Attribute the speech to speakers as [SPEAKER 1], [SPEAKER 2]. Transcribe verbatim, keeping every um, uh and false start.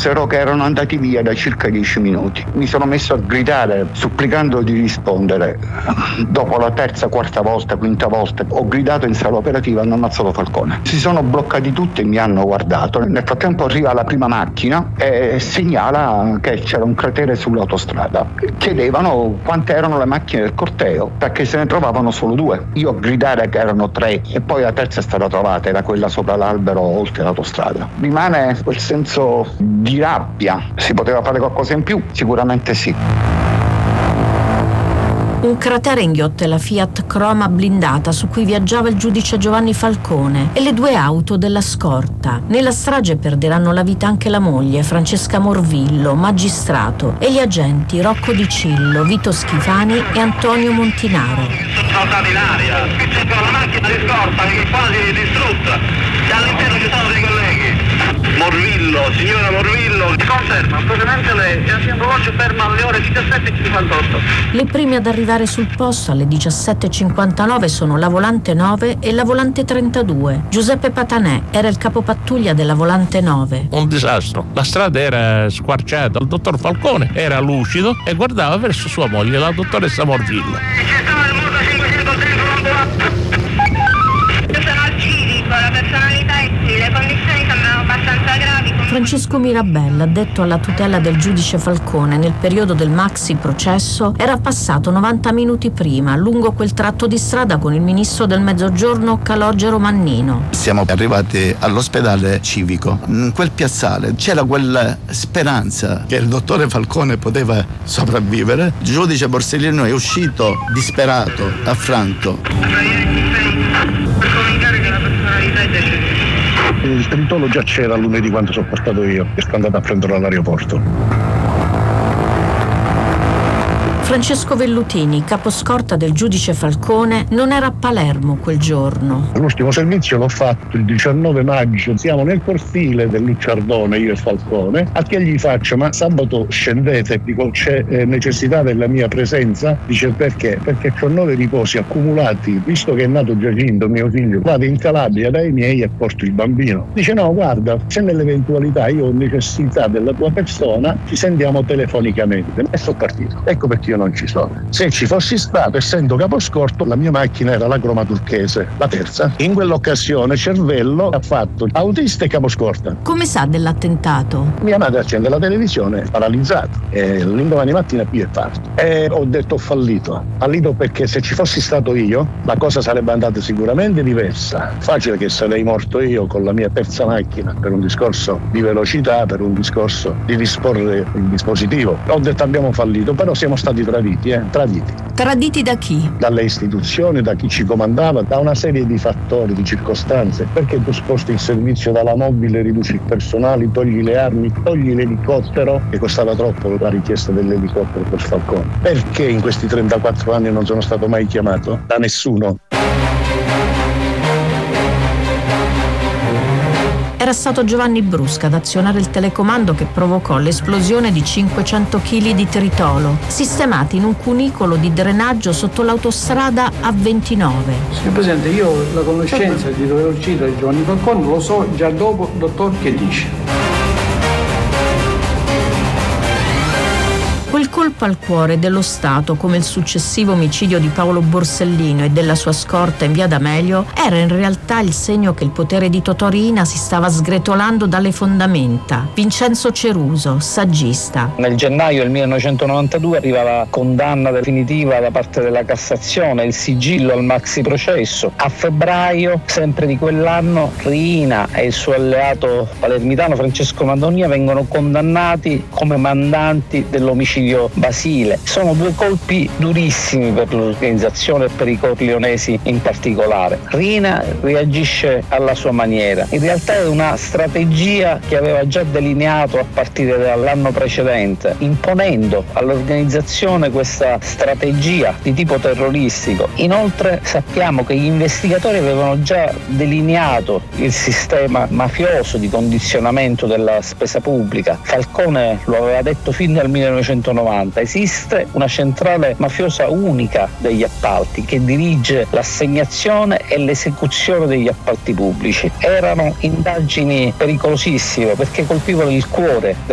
[SPEAKER 1] dissero che erano andati via da circa dieci minuti. Mi sono messo a gridare supplicando di rispondere. Dopo la terza, quarta volta, quinta volta ho gridato in sala operativa: hanno ammazzato Falcone. Si sono bloccati tutti e mi hanno guardato. Nel frattempo arriva la prima macchina e segnala che c'era un cratere sull'autostrada. Chiedevano quante erano le macchine del corteo, perché se ne trovavano solo due. Io a gridare che erano tre, e poi la terza è stata trovata, era quella sopra l'albero oltre l'autostrada. Rimane quel senso di rabbia. Si poteva fare qualcosa in più? Sicuramente sì.
[SPEAKER 2] Un cratere inghiotte la Fiat Croma blindata su cui viaggiava il giudice Giovanni Falcone e le due auto della scorta. Nella strage perderanno la vita anche la moglie, Francesca Morvillo, magistrato, e gli agenti Rocco Di Cillo, Vito Schifani e Antonio Montinaro.
[SPEAKER 3] Sono saltati in aria, qui c'è la macchina di scorta che è quasi distrutta, e all'interno ci sono dei colleghi. Morvillo, signora Morvillo, conferma assolutamente lei, è a veloce ferma alle ore diciassette e cinquantotto.
[SPEAKER 2] Le prime ad arrivare sul posto alle diciassette e cinquantanove sono la volante nove e la volante trentadue. Giuseppe Patanè era il capopattuglia della volante nove.
[SPEAKER 4] Un disastro, la strada era squarciata, il dottor Falcone era lucido e guardava verso sua moglie, la dottoressa Morvillo.
[SPEAKER 5] Io sono al civico, la personalità è qui, le condizioni sembrano abbastanza gravi.
[SPEAKER 2] Francesco Mirabella, addetto alla tutela del giudice Falcone nel periodo del maxi processo, era passato novanta minuti prima lungo quel tratto di strada con il ministro del Mezzogiorno Calogero Mannino.
[SPEAKER 6] Siamo arrivati all'ospedale civico. In quel piazzale c'era quella speranza che il dottore Falcone poteva sopravvivere. Il giudice Borsellino è uscito disperato, affranto.
[SPEAKER 5] Per comunicare che la personalità è deceduta.
[SPEAKER 7] Il tritolo già c'era lunedì quando sono portato io e sono andato a prenderlo all'aeroporto.
[SPEAKER 2] Francesco Vellutini, caposcorta del giudice Falcone, non era a Palermo quel giorno.
[SPEAKER 7] L'ultimo servizio l'ho fatto il diciannove maggio, siamo nel cortile del Lucciardone, io e Falcone, a che gli faccio: ma sabato scendete? Dico, c'è eh, necessità della mia presenza? Dice, perché? Perché ho nove riposi accumulati, visto che è nato Giacinto, mio figlio, vado in Calabria dai miei e porto il bambino. Dice, no, guarda, se nell'eventualità io ho necessità della tua persona, ci sentiamo telefonicamente. E sono partito. Ecco perché io non ci sono. Se ci fossi stato, essendo caposcorto, la mia macchina era la Croma turchese, la terza. In quell'occasione Cervello ha fatto autista e caposcorta.
[SPEAKER 2] Come sa dell'attentato?
[SPEAKER 7] Mia madre accende la televisione, paralizzata, e l'indomani mattina più è parto. E ho detto ho fallito. Fallito perché se ci fossi stato io, la cosa sarebbe andata sicuramente diversa. Facile che sarei morto io con la mia terza macchina, per un discorso di velocità, per un discorso di disporre il dispositivo. Ho detto abbiamo fallito, però siamo stati traditi, eh? Traditi.
[SPEAKER 2] Traditi da chi?
[SPEAKER 7] Dalle istituzioni, da chi ci comandava, da una serie di fattori, di circostanze. Perché tu sposti il servizio dalla mobile, riduci il personale, togli le armi, togli l'elicottero, che costava troppo la richiesta dell'elicottero per Falcone. Perché in questi trentaquattro anni non sono stato mai chiamato da nessuno?
[SPEAKER 2] Era stato Giovanni Brusca ad azionare il telecomando che provocò l'esplosione di cinquecento chili di tritolo, sistemati in un cunicolo di drenaggio sotto l'autostrada A ventinove.
[SPEAKER 8] Signor Presidente, io la conoscenza di dove uccidere Giovanni Falcone lo so già dopo, dottor, che dice.
[SPEAKER 2] Quel colpo al cuore dello Stato, come il successivo omicidio di Paolo Borsellino e della sua scorta in via D'Amelio, era in realtà il segno che il potere di Totò Riina si stava sgretolando dalle fondamenta. Vincenzo Ceruso, saggista.
[SPEAKER 9] Nel gennaio del millenovecentonovantadue arriva la condanna definitiva da parte della Cassazione, il sigillo al maxi processo. A febbraio, sempre di quell'anno, Riina e il suo alleato palermitano Francesco Madonia vengono condannati come mandanti dell'omicidio Basile. Sono due colpi durissimi per l'organizzazione e per i corleonesi in particolare. Riina reagisce alla sua maniera. In realtà è una strategia che aveva già delineato a partire dall'anno precedente, imponendo all'organizzazione questa strategia di tipo terroristico. Inoltre sappiamo che gli investigatori avevano già delineato il sistema mafioso di condizionamento della spesa pubblica. Falcone lo aveva detto fin dal millenovecentonovanta. Esiste una centrale mafiosa unica degli appalti che dirige l'assegnazione e l'esecuzione degli appalti pubblici. Erano indagini pericolosissime perché colpivano il cuore